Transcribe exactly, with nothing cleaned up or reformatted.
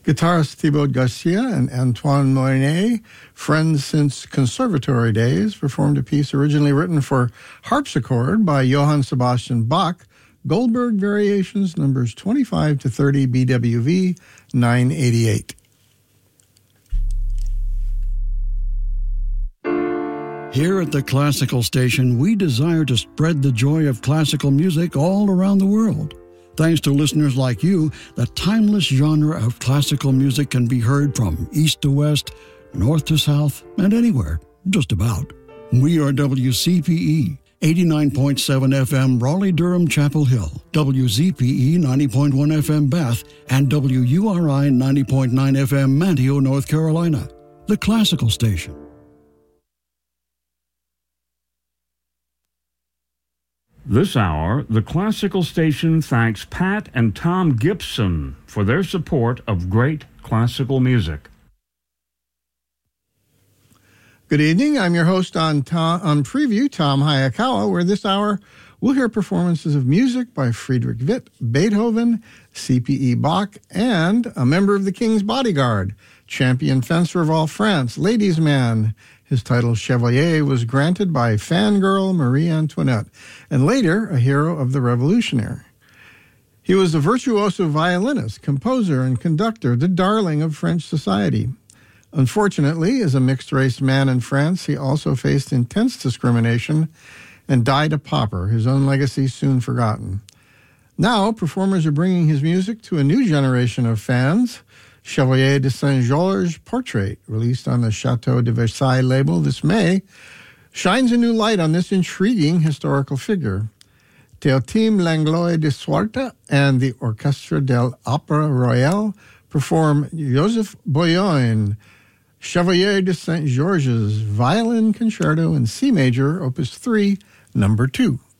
Guitarist Thibaut Garcia and Antoine Moinet, friends since conservatory days, performed a piece originally written for harpsichord by Johann Sebastian Bach, Goldberg Variations, numbers twenty-five to thirty, B W V nine eighty-eight. Here at the Classical Station, we desire to spread the joy of classical music all around the world. Thanks to listeners like you, the timeless genre of classical music can be heard from east to west, north to south, and anywhere, just about. We are W C P E, eighty-nine point seven F M Raleigh-Durham Chapel Hill, W Z P E ninety point one F M Bath, and W U R I ninety point nine F M Manteo, North Carolina. The Classical Station. This hour, the Classical Station thanks Pat and Tom Gibson for their support of great classical music. Good evening. I'm your host on, Tom, on Preview, Tom Hayakawa, where this hour we'll hear performances of music by Friedrich Witt, Beethoven, C P E Bach, and a member of the King's Bodyguard, champion fencer of all France, ladies' man. His title, Chevalier, was granted by fangirl Marie Antoinette, and later a hero of the Revolutionary. He was a virtuoso violinist, composer, and conductor, the darling of French society. Unfortunately, as a mixed-race man in France, he also faced intense discrimination and died a pauper, his own legacy soon forgotten. Now, performers are bringing his music to a new generation of fans. Chevalier de Saint-Georges Portrait, released on the Chateau de Versailles label this May, shines a new light on this intriguing historical figure. Théotime Langlois de Suarthe and the Orchestre de l'Opéra Royal perform Joseph Boyone, Chevalier de Saint-Georges, Violin Concerto in C major, Opus three, number two.